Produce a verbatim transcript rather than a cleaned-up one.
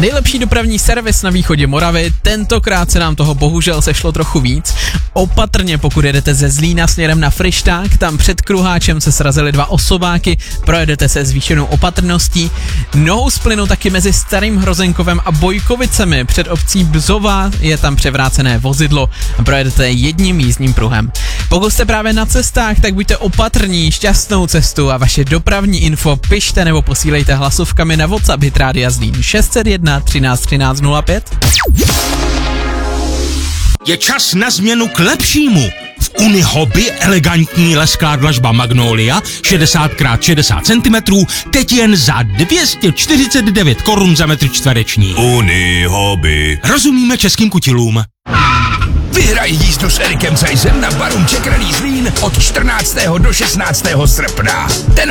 Nejlepší dopravní servis na východě Moravy, tentokrát se nám toho bohužel sešlo trochu víc. Opatrně, pokud jedete ze Zlína směrem na Fryšták, tam před Kruháčem se srazily dva osobáky, projedete se zvýšenou opatrností. Nohou z plynu taky mezi Starým Hrozenkovem a Bojkovicemi, před obcí Bzova je tam převrácené vozidlo a projedete jedním jízdním pruhem. Pokud jste právě na cestách, tak buďte opatrní, šťastnou cestu a vaše dopravní info pište nebo posílejte hlasovkami na WhatsApp Hit Rádia Zlín šest set jedna třináct třináct nula pět. Je čas na změnu k lepšímu. V Unihobby elegantní lesklá dlažba Magnolia šedesát krát šedesát centimetrů teď jen za dvě stě čtyřicet devět korun za metr čtvereční. Unihobby. Rozumíme českým kutilům. Vyhraj jízdu s Erikem Zeiserem na Barum Czech Rally Zlín od čtrnáctého do šestnáctého srpna. Ten